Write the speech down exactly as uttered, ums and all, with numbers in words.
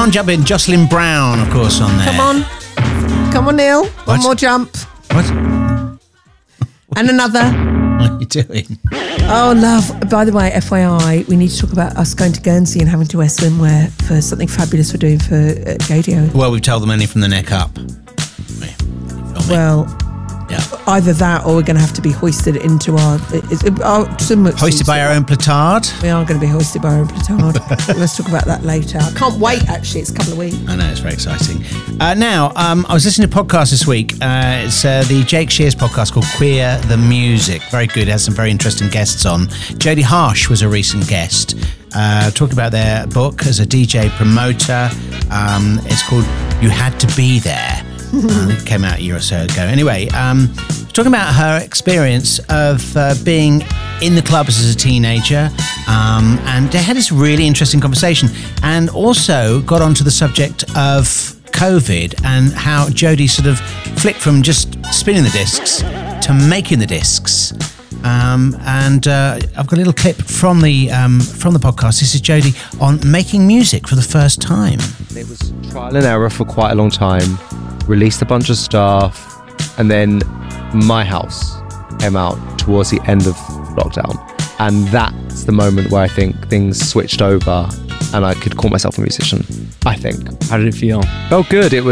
Can't Jump in. Jocelyn Brown, of course, on there. Come on. Come on, Neil. One What? more jump. What? And another. What are you doing? Oh, love. By the way, F Y I, we need to talk about us going to Guernsey and having to wear swimwear for something fabulous we're doing for uh, Gadio. Well, we've told them only from the neck up. Well, yeah. either that or we're going to have to be hoisted into our... It, it, our swimwear Hoisted suits. by our own petard. We are going to be hoisted by our own petard. Let's talk about that later. I can't wait, actually. It's a couple of weeks. I know, it's very exciting. Uh, now, um, I was listening to a podcast this week. Uh, it's uh, the Jake Shears podcast called Queer the Music. Very good. It has some very interesting guests on. Jodie Harsh was a recent guest. Uh, talking about their book as a D J promoter. Um, it's called You Had to Be There. uh, it came out a year or so ago. Anyway, um, talking about her experience of uh, being in the clubs as a teenager, um, and they had this really interesting conversation, and also got onto the subject of COVID and how Jodie sort of flipped from just spinning the discs to making the discs. Um, and uh, I've got a little clip from the um, from the podcast. This is Jodie on making music for the first time. It was trial and error for quite a long time. Released a bunch of stuff, and then My House came out towards the end of lockdown, and that's the moment where I think things switched over and I could call myself a musician. I think. How did it feel? Felt good. It was